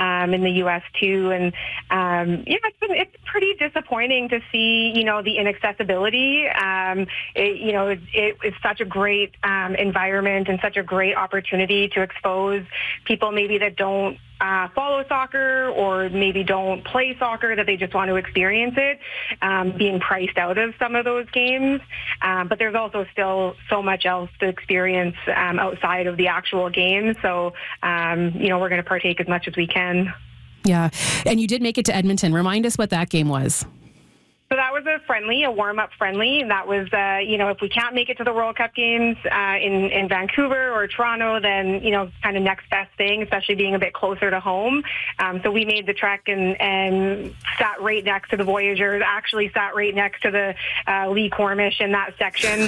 in the U.S. too. And it's pretty disappointing to see, the inaccessibility. It's such a great environment and such a great opportunity to expose people maybe that don't follow soccer or maybe don't play soccer, that they just want to experience it, being priced out of some of those games. But there's also still so much else to experience outside of the actual game. So, we're going to partake as much as we can. Yeah. And you did make it to Edmonton. Remind us what that game was. So that was a warm-up friendly. And that was, if we can't make it to the World Cup games in Vancouver or Toronto, then, kind of next best thing, especially being a bit closer to home. So we made the trek and sat right next to the Voyageurs, actually sat right next to the Lee Cornish in that section.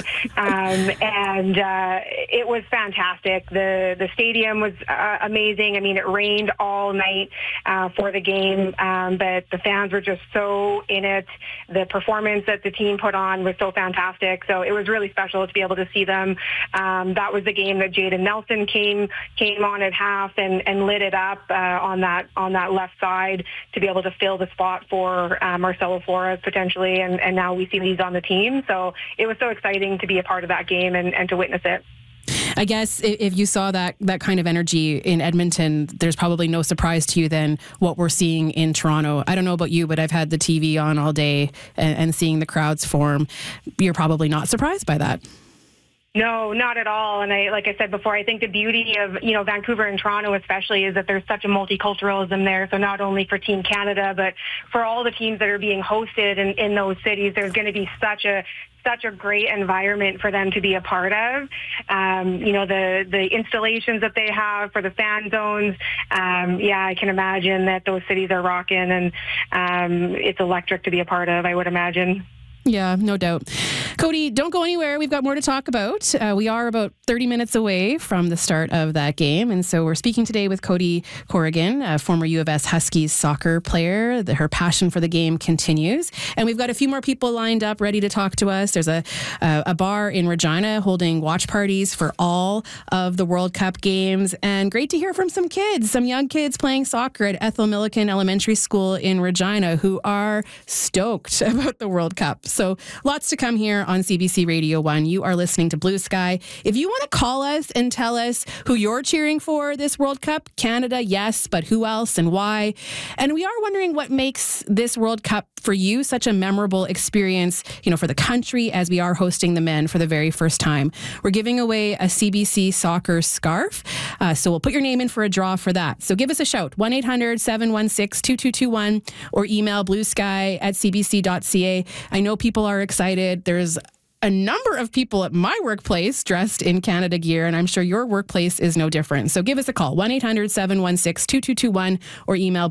And it was fantastic. The stadium was amazing. I mean, it rained all night for the game, but the fans were just so in it. The performance that the team put on was so fantastic. So it was really special to be able to see them. That was the game that Jayden Nelson came on at half and lit it up on that left side to be able to fill the spot for Marcelo Flores potentially. And now we see he's on the team. So it was so exciting to be a part of that game and to witness it. I guess if you saw that kind of energy in Edmonton, there's probably no surprise to you then what we're seeing in Toronto. I don't know about you, but I've had the TV on all day and seeing the crowds form. You're probably not surprised by that. No, not at all. And like I said before, I think the beauty of, Vancouver and Toronto especially is that there's such a multiculturalism there. So not only for Team Canada, but for all the teams that are being hosted in those cities, there's going to be such a great environment for them to be a part of. The installations that they have for the fan zones. I can imagine that those cities are rocking, and it's electric to be a part of, I would imagine. Yeah, no doubt. Cody, don't go anywhere. We've got more to talk about. We are about 30 minutes away from the start of that game. And so we're speaking today with Cody Corrigan, a former U of S Huskies soccer player. Her passion for the game continues. And we've got a few more people lined up ready to talk to us. There's a bar in Regina holding watch parties for all of the World Cup games. And great to hear from some young kids playing soccer at Ethel Milliken Elementary School in Regina who are stoked about the World Cup. So lots to come here on CBC Radio 1. You are listening to Blue Sky. If you want to call us and tell us who you're cheering for this World Cup, Canada, yes, but who else and why? And we are wondering what makes this World Cup for you such a memorable experience, for the country as we are hosting the men for the very first time. We're giving away a CBC soccer scarf. So we'll put your name in for a draw for that. So give us a shout, 1-800-716-2221 or email bluesky@cbc.ca. I know people are excited. There's a number of people at my workplace dressed in Canada gear, and I'm sure your workplace is no different. So give us a call, 1-800-716-2221 or email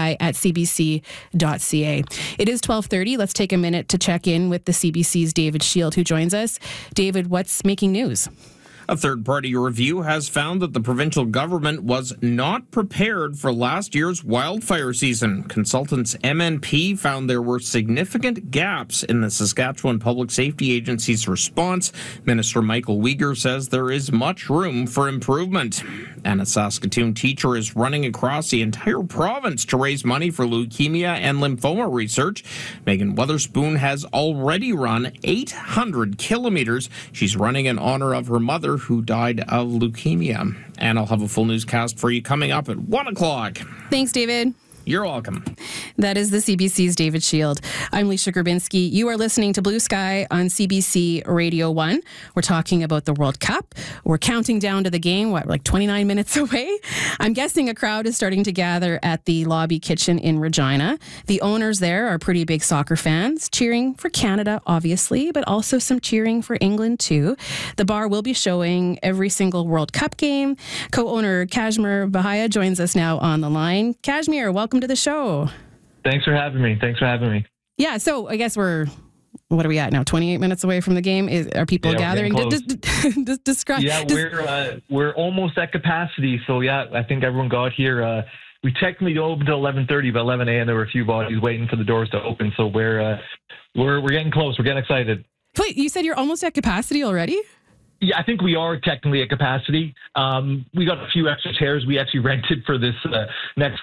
bluesky@cbc.ca. It is 12:30. Let's take a minute to check in with the CBC's David Shield, who joins us. David, what's making news? A third-party review has found that the provincial government was not prepared for last year's wildfire season. Consultants MNP found there were significant gaps in the Saskatchewan Public Safety Agency's response. Minister Michael Uyghur says there is much room for improvement. And a Saskatoon teacher is running across the entire province to raise money for leukemia and lymphoma research. Megan Weatherspoon has already run 800 kilometers. She's running in honor of her mother, who died of leukemia. And I'll have a full newscast for you coming up at 1 o'clock. Thanks, David. You're welcome. That is the CBC's David Shield. I'm Leisha Grabinski. You are listening to Blue Sky on CBC Radio 1. We're talking about the World Cup. We're counting down to the game, like 29 minutes away? I'm guessing a crowd is starting to gather at the Lobby Kitchen in Regina. The owners there are pretty big soccer fans, cheering for Canada, obviously, but also some cheering for England, too. The bar will be showing every single World Cup game. Co-owner Kashmir Bahaya joins us now on the line. Kashmir, welcome to the show. Thanks for having me. Yeah, so I guess what are we at now? 28 minutes away from the game. Are people gathering? Describe. Yeah, we're almost at capacity. So yeah, I think everyone got here. We technically opened till 11:30, but 11 a.m. there were a few bodies waiting for the doors to open. So we're getting close. We're getting excited. Wait, you said you're almost at capacity already? Yeah, I think we are technically at capacity. We got a few extra chairs we actually rented for this next